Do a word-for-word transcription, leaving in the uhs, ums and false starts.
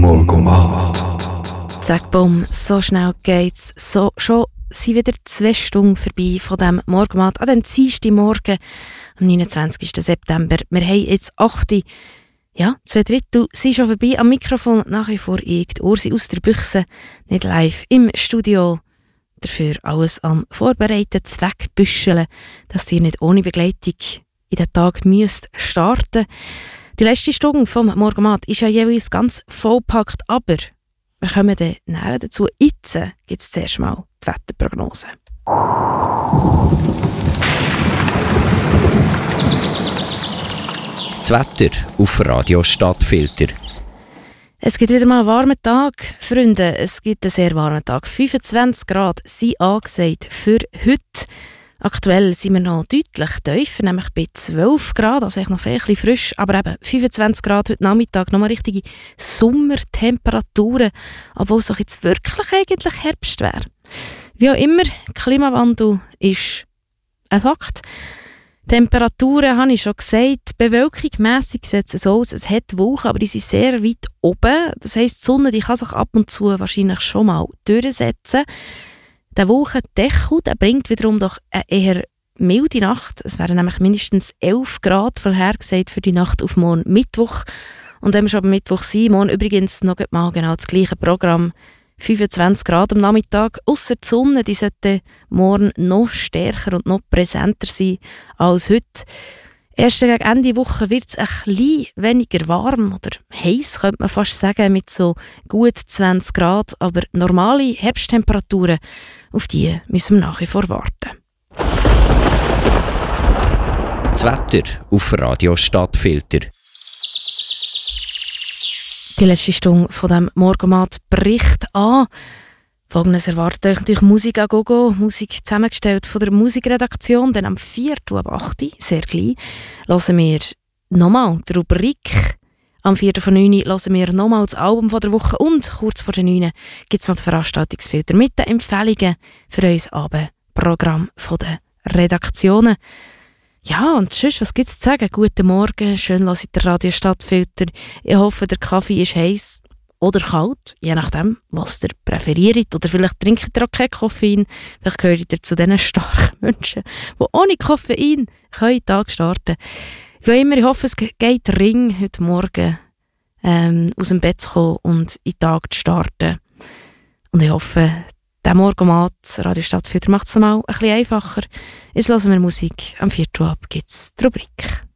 Morgomat. Zack, bumm, so schnell geht's. So, schon sind wieder zwei Stunden vorbei von diesem Morgomat an diesem Dienstagmorgen am neunundzwanzigsten September. Wir haben jetzt acht. Ja, zwei Drittel sind schon vorbei. Am Mikrofon nach wie vor ich, die Ursi aus der Büchse, nicht live im Studio. Dafür alles am Vorbereiten, Zweckbüscheln, dass ihr nicht ohne Begleitung in den Tag müsst starten. Die letzte Stunde vom Morgomat ist ja jeweils ganz vollpackt, aber wir kommen dann näher dazu. Jetzt gibt es zuerst mal die Wetterprognose. Das Wetter auf Radio Stadtfilter. Es gibt wieder mal einen warmen Tag, Freunde. Es gibt einen sehr warmen Tag. fünfundzwanzig Grad sind angesagt für heute. Aktuell sind wir noch deutlich tiefer, nämlich bei zwölf Grad, also noch ein bisschen frisch, aber eben fünfundzwanzig Grad heute Nachmittag, nochmal richtige Sommertemperaturen, obwohl es doch jetzt wirklich eigentlich Herbst wäre. Wie auch immer, Klimawandel ist ein Fakt. Temperaturen, habe ich schon gesagt, bewölkungsmässig sieht es so aus, es hat Wolken, aber die sind sehr weit oben. Das heisst, die Sonne die kann sich ab und zu wahrscheinlich schon mal durchsetzen. Der Wolkendeckel der bringt wiederum doch eine eher milde Nacht. Es wären nämlich mindestens elf Grad vorhergesagt für die Nacht auf morgen Mittwoch. Und wenn wir schon am Mittwoch sind, morgen übrigens noch mal genau das gleiche Programm. fünfundzwanzig Grad am Nachmittag. Ausser die Sonne, die sollte morgen noch stärker und noch präsenter sein als heute. Erst gegen Ende Woche wird es ein bisschen weniger warm oder heiß, könnte man fast sagen, mit so gut zwanzig Grad. Aber normale Herbsttemperaturen, auf die müssen wir nach wie vor warten. Das Wetter auf Radio Stadtfilter. Die letzte Stunde von diesem Morgomat bricht an. Folgendes erwartet euch natürlich Musik an Gogo. Musik zusammengestellt von der Musikredaktion. Dann am vierten ab acht sehr gleich, hören wir nochmal die Rubrik. Am vierten von neun hören wir nochmal das Album von der Woche. Und kurz vor der neun gibt es noch den Veranstaltungsfilter mit den Empfehlungen für unser Abendprogramm von den Redaktionen. Ja, und sonst, was gibt es zu sagen? Guten Morgen, schön hört ihr Radio Stadtfilter. Ich hoffe, der Kaffee ist heiß oder kalt, je nachdem, was ihr präferiert. Oder vielleicht trinkt ihr auch kein Koffein. Vielleicht gehört ihr zu diesen starken Menschen, die ohne Koffein können den Tag starten. Wie immer, ich hoffe, es geht Ring heute Morgen ähm, aus dem Bett zu kommen und in den Tag zu starten. Und ich hoffe, der Morgomat, Radio Stadtfilter, macht es mal ein bisschen einfacher. Jetzt hören wir Musik. Am vierten ab gibt es die Rubrik.